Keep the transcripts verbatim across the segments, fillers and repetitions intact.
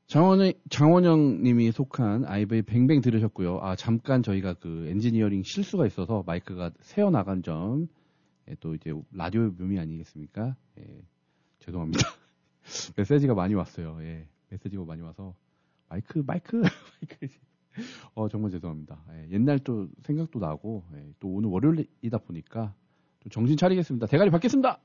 장원의, 장원영 님이 속한 아이브이 뱅뱅 들으셨고요. 아, 잠깐 저희가 그 엔지니어링 실수가 있어서 마이크가 새어나간 점, 예, 또 이제 라디오 묘미 아니겠습니까? 예, 죄송합니다. 메시지가 많이 왔어요. 예, 메시지가 많이 와서 마이크, 마이크, 마이크. 어, 정말 죄송합니다. 예, 옛날 또 생각도 나고, 예, 또 오늘 월요일이다 보니까 좀 정신 차리겠습니다. 대가리 받겠습니다!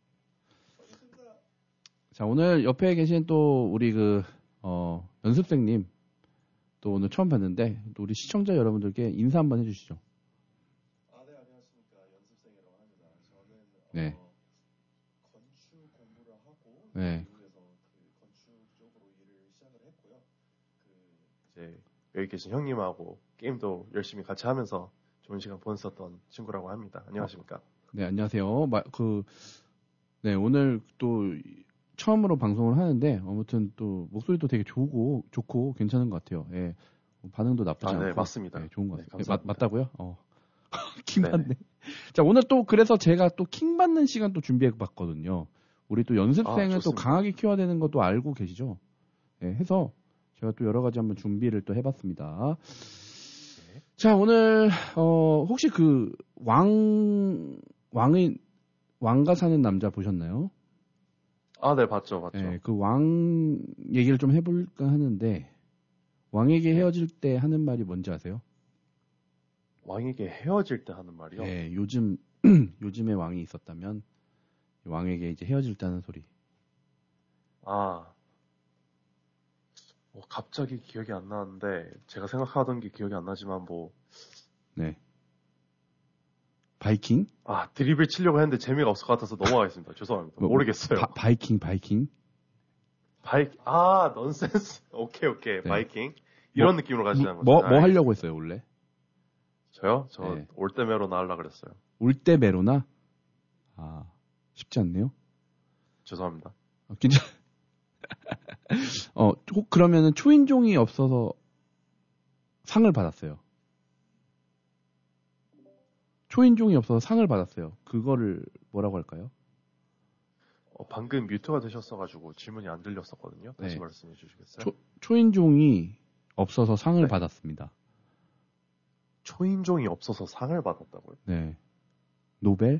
자, 오늘 옆에 계신 또 우리 그, 어, 연습생님, 또 오늘 처음 봤는데, 또 우리 시청자 여러분들께 인사 한번 해주시죠. 아, 네, 안녕하십니까. 연습생이라고 합니다. 저는, 네. 어, 건축 공부를 하고, 네. 미국에서 그 건축 쪽으로 일을 시작을 했고요. 그, 이제, 여기 계신 형님하고 게임도 열심히 같이 하면서 좋은 시간 보냈었던 친구라고 합니다. 안녕하십니까. 네, 안녕하세요. 마, 그, 네, 오늘 또, 처음으로 방송을 하는데 아무튼 또 목소리도 되게 좋고 좋고 괜찮은 것 같아요. 예, 반응도 나쁘지 않고. 아, 네, 맞습니다. 네, 좋은 것 네, 같아요. 네, 맞, 맞다고요? 어, 킹 네. 받네. 자, 오늘 또 그래서 제가 또 킹 받는 시간 또 준비해봤거든요. 우리 또 연습생을 아, 또 강하게 키워야 되는 것도 알고 계시죠? 예, 해서 제가 또 여러 가지 한번 준비를 또 해봤습니다. 네. 자, 오늘 어, 혹시 그 왕 왕의 왕가 사는 남자 보셨나요? 아, 네, 봤죠, 봤죠. 네, 그 왕 얘기를 좀 해볼까 하는데, 왕에게 헤어질 때 하는 말이 뭔지 아세요? 왕에게 헤어질 때 하는 말이요? 네, 요즘, 요즘에 왕이 있었다면, 왕에게 이제 헤어질 때 하는 소리. 아, 뭐, 갑자기 기억이 안 나는데, 제가 생각하던 게 기억이 안 나지만, 뭐. 네. 바이킹? 아, 드립을 치려고 했는데 재미가 없을 것 같아서 넘어가겠습니다. 죄송합니다. 뭐, 모르겠어요. 바, 바이킹, 바이킹? 바이, 아, 넌센스. 오케이, 오케이. 네. 바이킹. 이런 뭐, 느낌으로 가시는 거죠. 뭐, 뭐 아, 하려고 했어요, 원래? 저요? 저, 네. 올때메로나 하려고 그랬어요. 올때 메로나? 아, 쉽지 않네요. 죄송합니다. 어, 괜찮, 어, 혹 그러면은 초인종이 없어서 상을 받았어요. 초인종이 없어서 상을 받았어요. 그거를 뭐라고 할까요? 어, 방금 뮤트가 되셨어가지고 질문이 안 들렸었거든요. 다시 네. 말씀해 주시겠어요? 초, 초인종이 없어서 상을 네. 받았습니다. 초인종이 없어서 상을 받았다고요? 네. 노벨?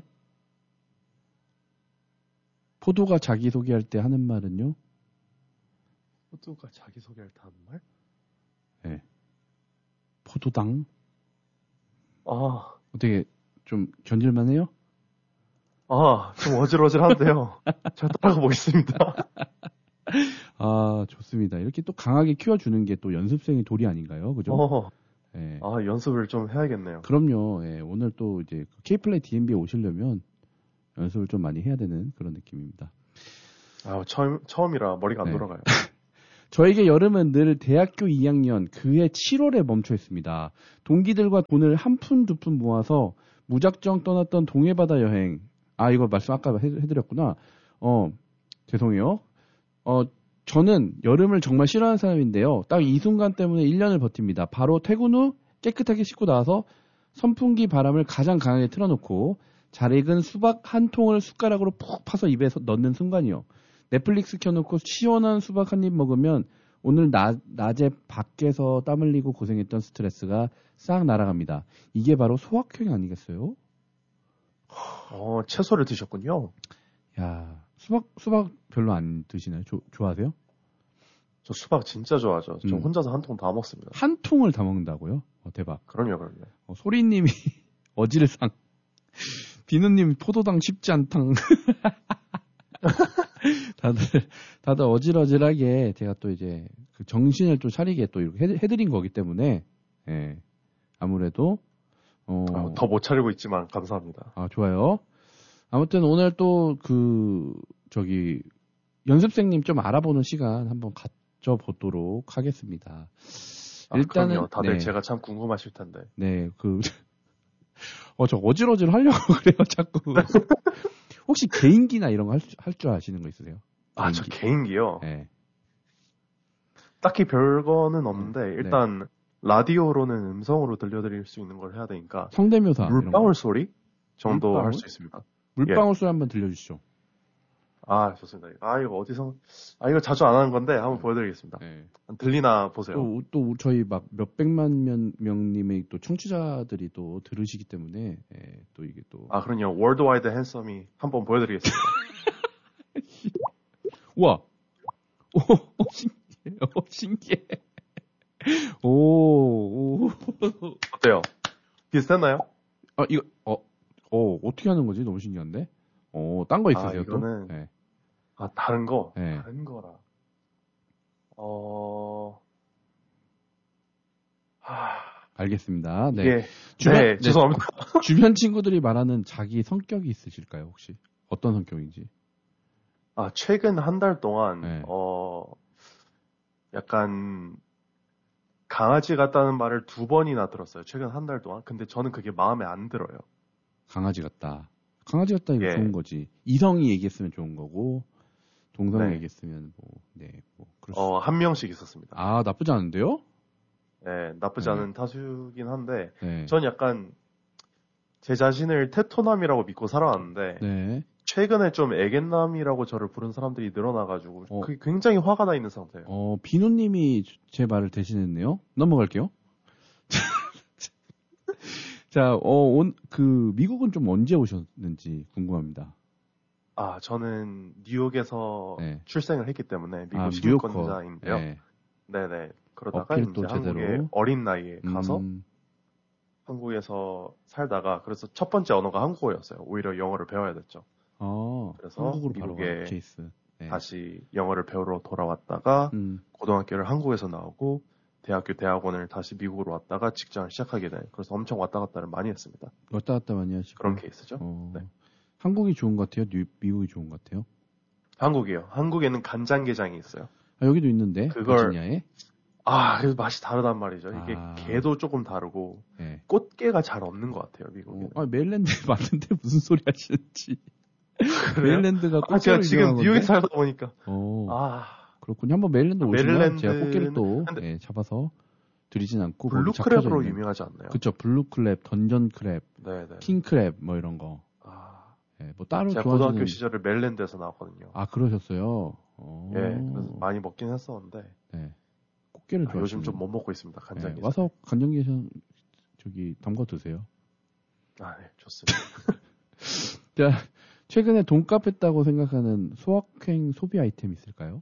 포도가 자기소개할 때 하는 말은요? 포도가 자기소개할 때 하는 말? 네. 포도당? 아, 어떻게 좀 견딜만 해요? 아, 좀 어질어질한데요. 제가 따라가 보겠습니다. 아, 좋습니다. 이렇게 또 강하게 키워주는 게 또 연습생의 도리 아닌가요? 그죠? 어, 네. 아, 연습을 좀 해야겠네요. 그럼요. 예, 오늘 또 이제 K플레이 디엠비에 오시려면 연습을 좀 많이 해야 되는 그런 느낌입니다. 아, 처음, 처음이라 머리가 안 네. 돌아가요. 저에게 여름은 늘 대학교 이 학년 그해 칠월에 멈춰 있습니다. 동기들과 돈을 한 푼 두 푼 모아서 무작정 떠났던 동해바다 여행. 아, 이거 말씀 아까 해, 해드렸구나. 어, 죄송해요. 어, 저는 여름을 정말 싫어하는 사람인데요. 딱 이 순간 때문에 일 년을 버팁니다. 바로 퇴근 후 깨끗하게 씻고 나와서 선풍기 바람을 가장 강하게 틀어놓고 잘 익은 수박 한 통을 숟가락으로 푹 파서 입에 넣는 순간이요. 넷플릭스 켜놓고 시원한 수박 한 입 먹으면 오늘 나, 낮에 밖에서 땀 흘리고 고생했던 스트레스가 싹 날아갑니다. 이게 바로 소확행 아니겠어요? 어, 채소를 드셨군요. 야, 수박, 수박 별로 안 드시나요? 조, 좋아하세요? 저 수박 진짜 좋아하죠. 저 음. 혼자서 한 통 다 먹습니다. 한 통을 다 먹는다고요? 어, 대박. 그럼요, 그럼요. 어, 소리님이 어질상. 비누님 포도당 쉽지 않당. 다들, 다들 어질어질하게 제가 또 이제 그 정신을 좀 차리게 또 이렇게 해, 해드린 거기 때문에, 예. 아무래도, 어. 아, 더 못 차리고 있지만 감사합니다. 아, 좋아요. 아무튼 오늘 또 그, 저기, 연습생님 좀 알아보는 시간 한번 가져보도록 하겠습니다. 아, 일단은. 그럼요. 다들 네. 제가 참 궁금하실 텐데. 네, 그, 어, 저 어질어질 하려고 그래요, 자꾸. 혹시 개인기나 이런 거 할 할 줄 아시는 거 있으세요? 아, 저 개인기요? 네. 딱히 별거는 없는데, 네. 일단, 라디오로는 음성으로 들려드릴 수 있는 걸 해야 되니까. 성대묘사. 물방울 소리 정도 물방울? 할 수 있습니다. 물방울 예. 소리 한번 들려주시죠. 아, 좋습니다. 아, 이거 어디서, 아, 이거 자주 안 하는 건데, 한번 네. 보여드리겠습니다. 네. 들리나 보세요. 또, 또 저희 막 몇백만 명, 명님의 또 청취자들이 또 들으시기 때문에, 예, 또 이게 또. 아, 그럼요. 월드와이드 핸섬이 한번 보여드리겠습니다. 우와! 오, 오, 신기해. 오, 신기해. 오, 오. 어때요? 비슷했나요? 아, 이거, 어, 어, 어떻게 하는 거지? 너무 신기한데? 어, 딴 거 있으세요, 아, 이거는, 또? 네. 아, 다른 거? 네. 다른 거라. 어, 하... 알겠습니다. 네. 이게, 주변, 네, 네, 죄송합니다. 주변 친구들이 말하는 자기 성격이 있으실까요, 혹시? 어떤 성격인지? 아, 최근 한 달 동안, 네. 어, 약간, 강아지 같다는 말을 두 번이나 들었어요. 최근 한 달 동안. 근데 저는 그게 마음에 안 들어요. 강아지 같다. 강아지 같다 이거 예. 좋은 거지. 이성이 얘기했으면 좋은 거고, 동성이 네. 얘기했으면 뭐, 네, 뭐, 그럴 수. 어, 한 명씩 있었습니다. 아, 나쁘지 않은데요? 네, 나쁘지 네. 않은 타수긴 한데, 네. 전 약간, 제 자신을 테토남이라고 믿고 살아왔는데, 네. 최근에 좀 애견남이라고 저를 부른 사람들이 늘어나가지고, 어. 그게 굉장히 화가 나 있는 상태예요. 어, 비누님이 제 말을 대신했네요. 넘어갈게요. 자, 어, 온, 그, 미국은 좀 언제 오셨는지 궁금합니다. 아, 저는 뉴욕에서 네. 출생을 했기 때문에 미국 아, 시민권자인데요. 네. 네네. 그러다가 어필 이제 또 한국에 제대로. 어린 나이에 가서 음, 한국에서 살다가 그래서 첫 번째 언어가 한국어였어요. 오히려 영어를 배워야 됐죠. 어, 그래서 한국으로 바로 미국에 간 케이스. 네. 다시 영어를 배우러 돌아왔다가 음, 고등학교를 한국에서 나오고 대학교 대학원을 다시 미국으로 왔다가 직장을 시작하게 된 그래서 엄청 왔다 갔다를 많이 했습니다. 왔다 갔다 많이 하시고. 그런 케이스죠. 어, 네. 한국이 좋은 것 같아요? 뉴, 미국이 좋은 것 같아요? 한국이요. 한국에는 간장게장이 있어요. 아, 여기도 있는데, 그걸- 버지니아에? 아, 그래서 맛이 다르단 말이죠. 이게 아. 게도 조금 다르고 네. 꽃게가 잘 없는 것 같아요. 어, 미국에는. 아, 메일랜드에 맞는데 무슨 소리 하시는지. 그래요? 메일랜드가 아, 제가 꽃게를 지금 유명한 뉴욕에 건데? 살다 보니까 어, 아, 그렇군요. 한번 메일랜드 오시면 메릴랜드는- 제가 꽃게를 또 근데- 예, 잡아서 드리진 않고 거기 잡혀져 블루크랩으로 있는. 유명하지 않나요? 그쵸, 블루크랩, 던전크랩, 네네. 킹크랩 뭐 이런 거. 아, 예, 뭐 따로 제가 좋아하시는. 고등학교 시절에 메릴랜드에서 나왔거든요. 아, 그러셨어요? 어. 예, 그래서 많이 먹긴 했었는데 네. 꽃게를 아, 좋아하시는. 요즘 좀 못 먹고 있습니다. 간장게장. 네, 와서 간장게장 저기 담궈 드세요. 아, 네, 좋습니다. 자, 최근에 돈값 했다고 생각하는 소확행 소비 아이템 있을까요?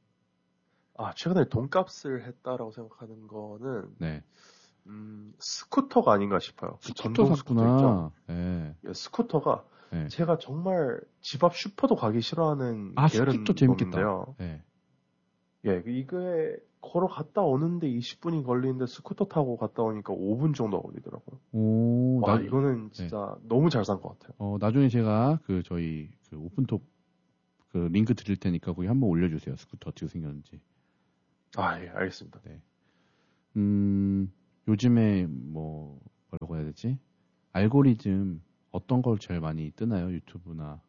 아, 최근에 돈값을 했다라고 생각하는 거는 네. 음, 스쿠터가 아닌가 싶어요. 그 스쿠터 전동 스쿠터 있죠. 샀구나. 네. 예, 스쿠터가 네. 제가 정말 집 앞 슈퍼도 가기 싫어하는 아, 게으른 스쿠터 재밌겠다. 놈인데요. 네. 예, 이게 걸어갔다 오는데 이십 분이 걸리는데 스쿠터 타고 갔다 오니까 오 분 정도 걸리더라고요. 오, 와, 나, 이거는 진짜 너무 잘 산 것 같아요. 어, 나중에 제가 그 저희 그 오픈톡 그 링크 드릴 테니까 거기 한번 올려주세요. 스쿠터 어떻게 생겼는지. 아, 예, 알겠습니다. 음, 요즘에 뭐 뭐라고 해야 되지? 알고리즘 어떤 걸 제일 많이 뜨나요? 유튜브나.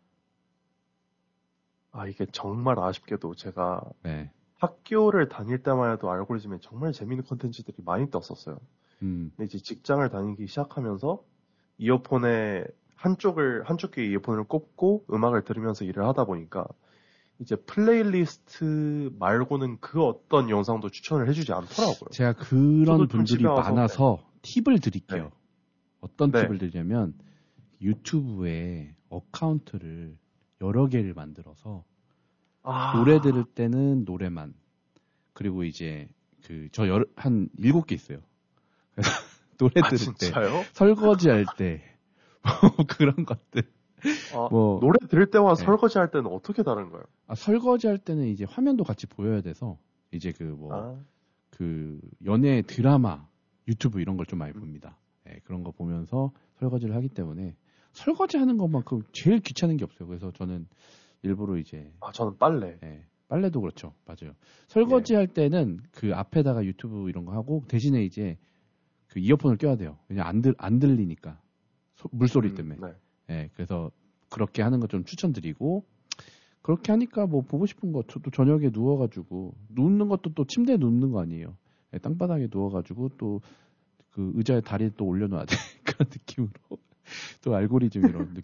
아, 이게 정말 아쉽게도 제가 네. 학교를 다닐 때만 해도 알고리즘에 정말 재밌는 콘텐츠들이 많이 떴었어요. 음, 근데 이제 직장을 다니기 시작하면서 이어폰에 한쪽을, 한쪽 귀에 이어폰을 꽂고 음악을 들으면서 일을 하다 보니까 이제 플레이리스트 말고는 그 어떤 영상도 추천을 해주지 않더라고요. 제가 그런 저도 좀 분들이 집에 와서, 많아서 팁을 드릴게요. 네. 어떤 네. 팁을 드리냐면 유튜브에 어카운트를 여러 개를 만들어서 아, 노래 들을 때는 노래만, 그리고 이제 그 저 한 일곱 개 있어요. 그래서 노래 아, 들을 때, 진짜요? 설거지 할 때, 뭐 그런 것들. 아, 뭐 노래 들을 때와 네. 설거지 할 때는 어떻게 다른가요? 아, 설거지 할 때는 이제 화면도 같이 보여야 돼서 이제 그 뭐 아, 그 연애 드라마 유튜브 이런 걸 좀 많이 음. 봅니다. 예, 그런 거 보면서 설거지를 하기 때문에 설거지 하는 것만큼 제일 귀찮은 게 없어요. 그래서 저는 일부러 이제 아, 저는 빨래. 예, 빨래도 그렇죠. 맞아요. 설거지 예. 할 때는 그 앞에다가 유튜브 이런 거 하고 대신에 이제 그 이어폰을 껴야 돼요. 왜냐 안 들, 안 들리니까. 소- 물소리 음, 때문에. 네. 예, 그래서 그렇게 하는 거 좀 추천드리고, 그렇게 하니까 뭐 보고 싶은 거, 또 저녁에 누워가지고, 눕는 것도 또 침대에 눕는 거 아니에요. 예, 땅바닥에 누워가지고 또 그 의자에 다리 또 올려놔야 돼. 그런 느낌으로. 또 알고리즘 이런 느낌.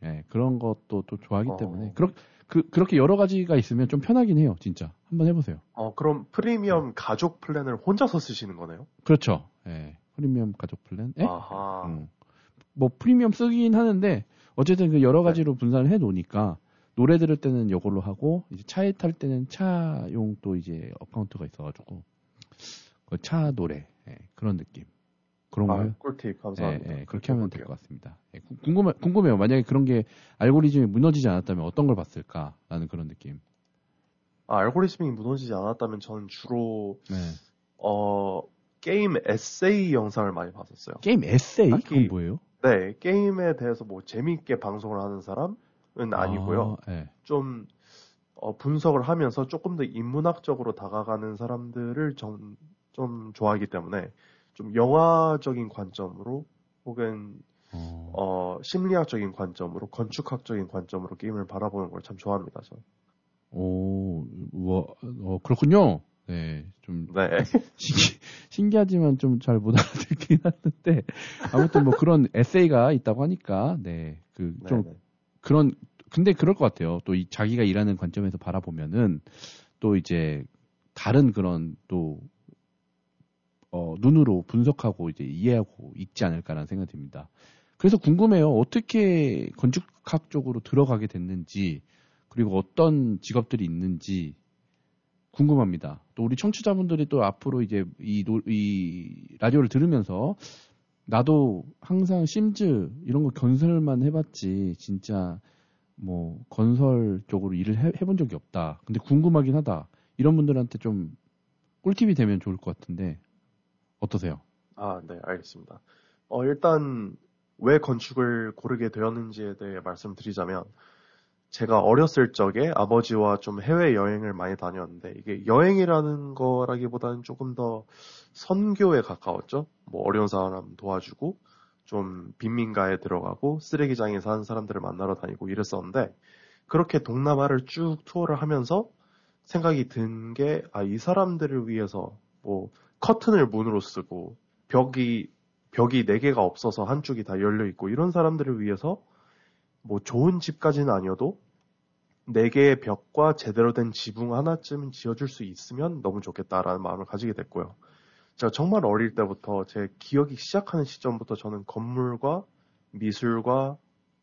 예, 그런 것도 또 좋아하기 어. 때문에 그렇 그 그렇게 여러 가지가 있으면 좀 편하긴 해요, 진짜. 한번 해보세요. 어, 그럼 프리미엄 가족 플랜을 혼자서 쓰시는 거네요? 그렇죠. 예, 프리미엄 가족 플랜. 예? 아하. 음. 뭐 프리미엄 쓰긴 하는데 어쨌든 그 여러 가지로 네. 분산을 해 놓으니까 노래 들을 때는 이걸로 하고 이제 차에 탈 때는 차용 또 이제 어카운트가 있어가지고 그 차 노래 예, 그런 느낌 그런 아, 거요. 꿀팁 감사합니다. 예, 예, 그렇게 하면 될 것 같습니다. 예, 궁금해 궁금해요. 만약에 그런 게 알고리즘이 무너지지 않았다면 어떤 걸 봤을까라는 그런 느낌. 아, 알고리즘이 무너지지 않았다면 저는 주로 네. 어 게임 에세이 영상을 많이 봤었어요. 게임 에세이? 딱히, 그건 뭐예요? 네, 게임에 대해서 뭐 재미있게 방송을 하는 사람은 아니고요. 아, 네. 좀 어, 분석을 하면서 조금 더 인문학적으로 다가가는 사람들을 좀, 좀 좋아하기 때문에 좀 영화적인 관점으로 혹은 어, 어, 심리학적인 관점으로 건축학적인 관점으로 게임을 바라보는 걸 참 좋아합니다. 저는. 오, 뭐, 어, 그렇군요. 네, 좀 네. 신기, 신기하지만 좀 잘 못 알아듣긴 하는데 아무튼 뭐 그런 에세이가 있다고 하니까 네, 그 좀 그런 근데 그럴 것 같아요. 또 이 자기가 일하는 관점에서 바라보면은 또 이제 다른 그런 또 어, 눈으로 분석하고 이제 이해하고 있지 않을까라는 생각이 듭니다. 그래서 궁금해요. 어떻게 건축학 쪽으로 들어가게 됐는지 그리고 어떤 직업들이 있는지 궁금합니다. 또 우리 청취자분들이 또 앞으로 이제 이, 노, 이 라디오를 들으면서 나도 항상 심즈 이런 거 건설만 해봤지 진짜 뭐 건설 쪽으로 일을 해, 해본 적이 없다. 근데 궁금하긴 하다. 이런 분들한테 좀 꿀팁이 되면 좋을 것 같은데 어떠세요? 아, 네, 알겠습니다. 어, 일단 왜 건축을 고르게 되었는지에 대해 말씀드리자면 제가 어렸을 적에 아버지와 좀 해외 여행을 많이 다녔는데 이게 여행이라는 거라기보다는 조금 더 선교에 가까웠죠. 뭐 어려운 사람 도와주고 좀 빈민가에 들어가고 쓰레기장에 사는 사람들을 만나러 다니고 이랬었는데 그렇게 동남아를 쭉 투어를 하면서 생각이 든 게 아, 이 사람들을 위해서 뭐 커튼을 문으로 쓰고 벽이 벽이 네 개가 없어서 한쪽이 다 열려 있고 이런 사람들을 위해서 뭐 좋은 집까지는 아니어도 네 개의 벽과 제대로 된 지붕 하나쯤은 지어줄 수 있으면 너무 좋겠다라는 마음을 가지게 됐고요. 제가 정말 어릴 때부터 제 기억이 시작하는 시점부터 저는 건물과 미술과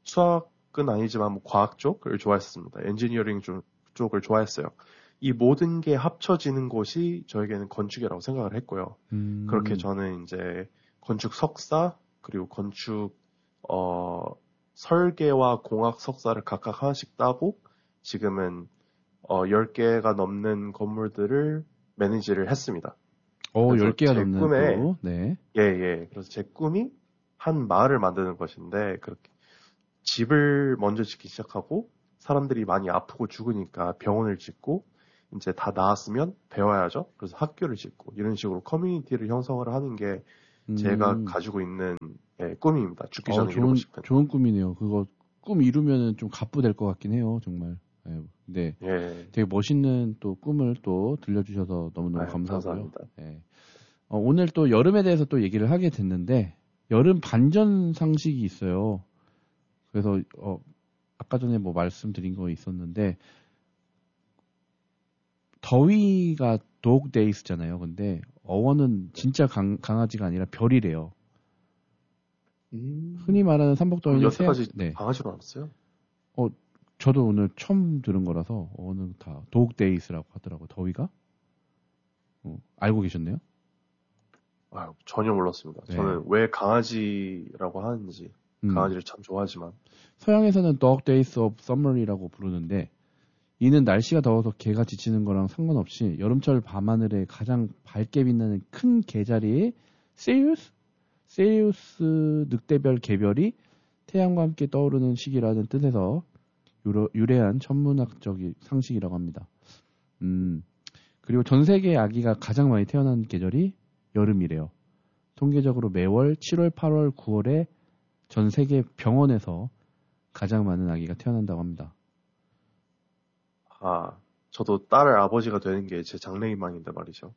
수학은 아니지만 뭐 과학 쪽을 좋아했습니다. 엔지니어링 쪽을 좋아했어요. 이 모든 게 합쳐지는 곳이 저에게는 건축이라고 생각을 했고요. 음... 그렇게 저는 이제 건축 석사 그리고 건축 어, 설계와 공학 석사를 각각 하나씩 따고 지금은 어, 열 개가 넘는 건물들을 매니지를 했습니다. 어, 그래서 열 개가 제 넘는 꿈에 또, 네. 예, 예. 그래서 제 꿈이 한 마을을 만드는 것인데 그렇게 집을 먼저 짓기 시작하고 사람들이 많이 아프고 죽으니까 병원을 짓고 이제 다 나았으면 배워야죠. 그래서 학교를 짓고 이런 식으로 커뮤니티를 형성을 하는 게 제가 음... 가지고 있는 예, 꿈입니다. 죽기 어, 전에 좋은, 이루고 싶은. 좋은 꿈이네요. 그거 꿈 이루면은 좀 갑부될 것 같긴 해요, 정말. 예, 네. 예. 되게 멋있는 또 꿈을 또 들려주셔서 너무너무 아유, 감사하고요. 감사합니다. 예. 어, 오늘 또 여름에 대해서 또 얘기를 하게 됐는데, 여름 반전 상식이 있어요. 그래서, 어, 아까 전에 뭐 말씀드린 거 있었는데, 더위가 dog days잖아요. 근데 어원은 진짜 강, 강아지가 아니라 별이래요. 음. 흔히 말하는 삼복더위는 여태까지 새, 네. 강아지로 알았어요? 어, 저도 오늘 처음 들은 거라서 어원은 다 dog days라고 하더라고요. 더위가. 어, 알고 계셨네요? 아유, 전혀 몰랐습니다. 네. 저는 왜 강아지라고 하는지 음. 강아지를 참 좋아하지만 서양에서는 dog days of summer이라고 부르는데 이는 날씨가 더워서 개가 지치는 거랑 상관없이 여름철 밤하늘에 가장 밝게 빛나는 큰 개자리에 세이우스? 세이우스 늑대별 개별이 태양과 함께 떠오르는 시기라는 뜻에서 유러, 유래한 천문학적인 상식이라고 합니다. 음, 그리고 전 세계의 아기가 가장 많이 태어난 계절이 여름이래요. 통계적으로 매월 칠월, 팔월, 구월에 전 세계 병원에서 가장 많은 아기가 태어난다고 합니다. 아, 저도 딸의 아버지가 되는 게 제 장래희망인데 말이죠.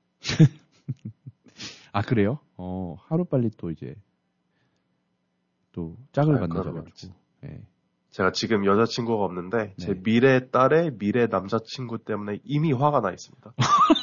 아, 그래요? 어, 하루빨리 또 이제 또 짝을 아유, 만나셔가지고. 예. 제가 지금 여자친구가 없는데 제 네. 미래 딸의 미래 남자친구 때문에 이미 화가 나 있습니다.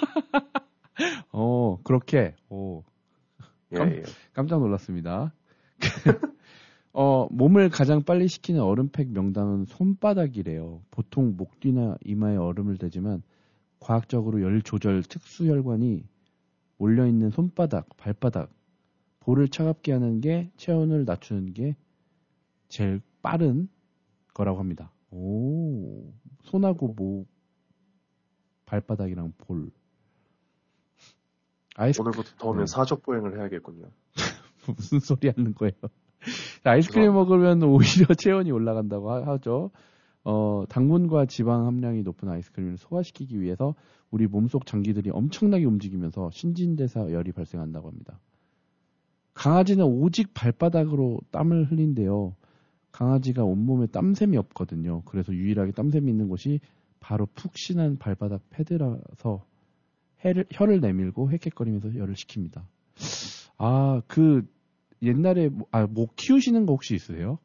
어, 그렇게. 오. 깜, 예, 예. 깜짝 놀랐습니다. 어, 몸을 가장 빨리 식히는 얼음팩 명당은 손바닥이래요. 보통 목 뒤나 이마에 얼음을 대지만 과학적으로 열 조절 특수혈관이 몰려있는 손바닥, 발바닥, 볼을 차갑게 하는 게 체온을 낮추는 게 제일 빠른 거라고 합니다. 오, 손하고 목, 발바닥이랑 볼. 아이스... 오늘부터 더우면 네. 사적 보행을 해야겠군요. 무슨 소리 하는 거예요? 아이스크림 먹으면 오히려 체온이 올라간다고 하죠. 어, 당분과 지방 함량이 높은 아이스크림을 소화시키기 위해서 우리 몸속 장기들이 엄청나게 움직이면서 신진대사 열이 발생한다고 합니다. 강아지는 오직 발바닥으로 땀을 흘린대요. 강아지가 온몸에 땀샘이 없거든요. 그래서 유일하게 땀샘이 있는 곳이 바로 푹신한 발바닥 패드라서 혀를, 혀를 내밀고 헥헥거리면서 열을 식힙니다. 아, 그 옛날에 아, 목 키우시는 거 혹시 있으세요?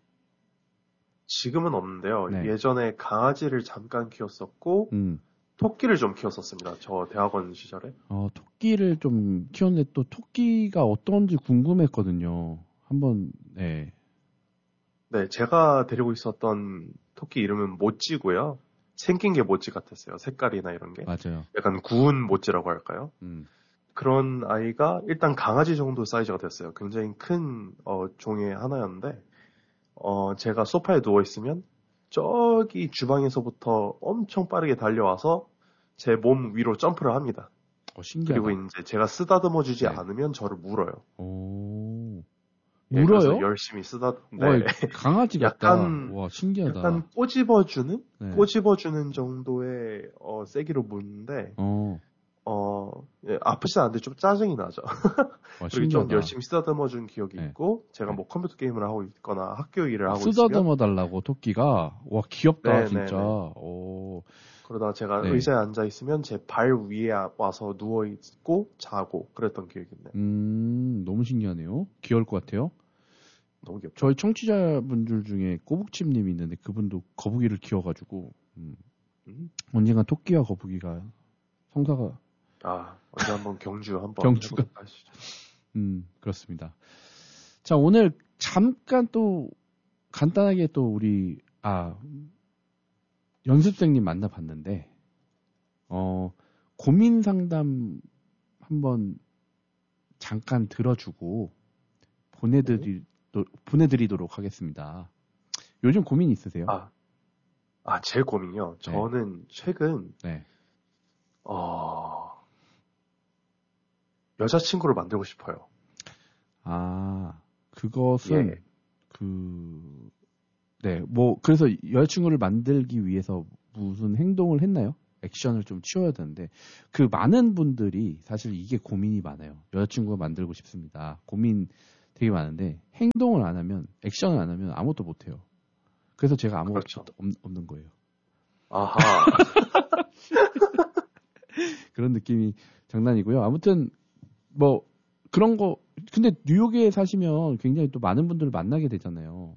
지금은 없는데요. 네. 예전에 강아지를 잠깐 키웠었고 음. 토끼를 좀 키웠었습니다. 저 대학원 시절에. 어, 토끼를 좀 키웠는데 또 토끼가 어떤지 궁금했거든요. 한번 네. 네, 제가 데리고 있었던 토끼 이름은 모찌고요. 생긴 게 모찌 같았어요. 색깔이나 이런 게. 맞아요. 약간 구운 모찌라고 할까요? 음. 그런 아이가 일단 강아지 정도 사이즈가 됐어요. 굉장히 큰 어, 종의 하나였는데 어, 제가 소파에 누워있으면 저기 주방에서부터 엄청 빠르게 달려와서 제 몸 위로 점프를 합니다. 어, 신기하다. 그리고 이제 제가 쓰다듬어주지 네. 않으면 저를 물어요. 오. 예, 물어요? 그래서 열심히 쓰다. 네. 와, 강아지 같다. 약간 와, 신기하다. 약간 꼬집어주는 네. 꼬집어주는 정도의 어, 세기로 무는데 어. 어 예, 아프진 않은데 좀 짜증이 나죠. 와, 그리고 좀 신기하다. 열심히 쓰다듬어준 기억이 네. 있고 제가 네. 뭐 컴퓨터 게임을 하고 있거나 학교 일을 하고 있으면 쓰다듬어 달라고 토끼가 와 귀엽다 네, 진짜. 네, 네. 오. 그러다 제가 네. 의자에 앉아 있으면 제 발 위에 와서 누워 있고 자고 그랬던 기억이 있네요. 음, 너무 신기하네요. 귀여울 것 같아요. 너무 귀엽죠. 저희 청취자분들 중에 꼬북칩님이 있는데 그분도 거북이를 키워가지고 음. 음? 언젠가 토끼와 거북이가 성사가 아 언제 한번 경주 한번 경주가 해보도록 하시죠. 음 그렇습니다. 자 오늘 잠깐 또 간단하게 또 우리 아 연습생님 만나봤는데 어 고민 상담 한번 잠깐 들어주고 보내드리 보내드리도록 하겠습니다. 요즘 고민 있으세요? 아, 아, 제 고민이요. 저는 네. 최근 네. 어, 여자친구를 만들고 싶어요. 아, 그것은 예. 그 네, 뭐 그래서 여자친구를 만들기 위해서 무슨 행동을 했나요? 액션을 좀 취해야 되는데 그 많은 분들이 사실 이게 고민이 많아요. 여자친구가 만들고 싶습니다. 고민 되게 많은데 행동을 안 하면 액션을 안 하면 아무것도 못 해요. 그래서 제가 아무것도 그렇죠. 없, 없는 거예요. 아하. 그런 느낌이 장난이고요. 아무튼 뭐 그런 거 근데 뉴욕에 사시면 굉장히 또 많은 분들을 만나게 되잖아요.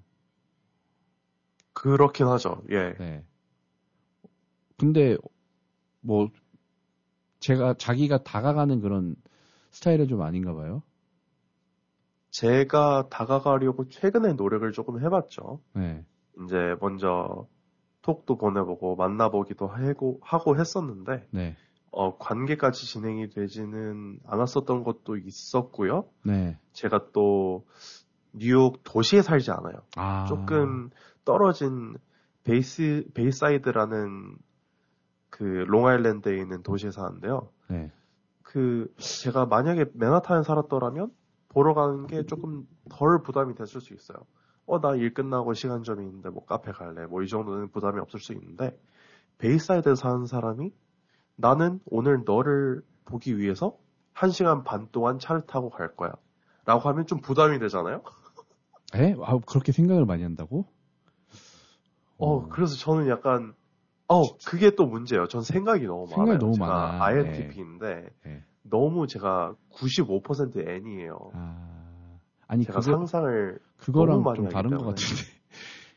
그렇긴 하죠. 예. 네. 근데 뭐 제가 자기가 다가가는 그런 스타일은 좀 아닌가 봐요. 제가 다가가려고 최근에 노력을 조금 해봤죠. 네. 이제 먼저 톡도 보내보고 만나보기도 하고, 하고 했었는데 네. 어, 관계까지 진행이 되지는 않았었던 것도 있었고요. 네. 제가 또 뉴욕 도시에 살지 않아요. 아. 조금 떨어진 베이스 베이사이드라는 그 롱아일랜드에 있는 도시에 사는데요. 네. 그 제가 만약에 맨하탄에 살았더라면 보러 가는 게 조금 덜 부담이 됐을 수 있어요. 어, 나 일 끝나고 시간 좀 있는데 뭐 카페 갈래. 뭐 이 정도는 부담이 없을 수 있는데 베이사이드에 사는 사람이 나는 오늘 너를 보기 위해서 한 시간 반 동안 차를 타고 갈 거야. 라고 하면 좀 부담이 되잖아요? 에? 아, 그렇게 생각을 많이 한다고? 어, 어, 그래서 저는 약간, 어, 그게 또 문제예요. 전 생각이 너무 생각이 많아요. 너무 제가 많아. 아이엔티피인데, 네. 너무 제가 구십오 퍼센트 N이에요. 아, 아니, 제가 그거, 상상을 그거랑 너무 많이 좀 하기 다른 때문에. 것 같은데.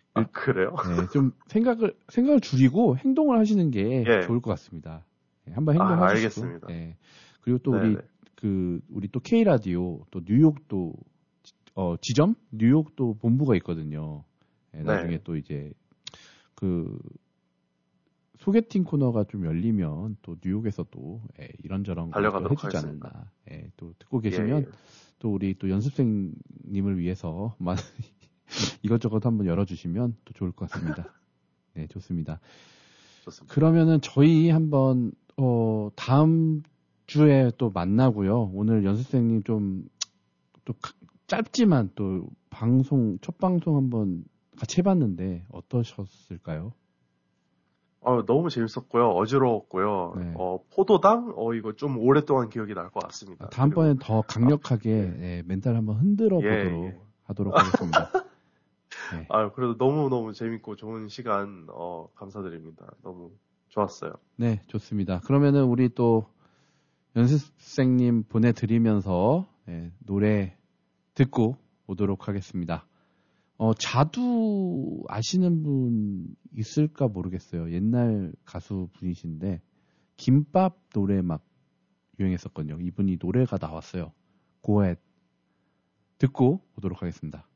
아, 그래요? 네, 좀 생각을 생각을 줄이고 행동을 하시는 게 예. 좋을 것 같습니다. 네, 한번 아, 행동하시고. 알겠습니다. 네. 그리고 또 네네. 우리 그 우리 또 K 라디오 또 뉴욕도 어, 지점 뉴욕도 본부가 있거든요. 네, 나중에 네. 또 이제 그 소개팅 코너가 좀 열리면 또 뉴욕에서도 예, 이런저런 걸 또 달려가도록 해주지 하겠습니다. 않았나. 예, 또 듣고 예, 계시면 예. 또 우리 또 연습생님을 위해서 많은 이것저것 한번 열어주시면 또 좋을 것 같습니다. 네, 좋습니다. 좋습니다. 그러면은 저희 한번 어, 다음 주에 또 만나고요. 오늘 연습생님 좀 또 짧지만 또 방송 첫 방송 한번 같이 해봤는데 어떠셨을까요? 어, 너무 재밌었고요. 어지러웠고요. 네. 어, 포도당? 어, 이거 좀 오랫동안 기억이 날 것 같습니다. 다음번엔 그리고, 더 강력하게 아, 예, 멘탈 한번 흔들어 예, 보도록 예. 하도록 하겠습니다. 네. 아, 그래도 너무너무 재밌고 좋은 시간, 어, 감사드립니다. 너무 좋았어요. 네, 좋습니다. 그러면은 우리 또 연습생님 보내드리면서 예, 노래 듣고 오도록 하겠습니다. 어, 자두 아시는 분 있을까 모르겠어요. 옛날 가수 분이신데 김밥 노래 막 유행했었거든요. 이분이 노래가 나왔어요. 고해 듣고 오도록 하겠습니다.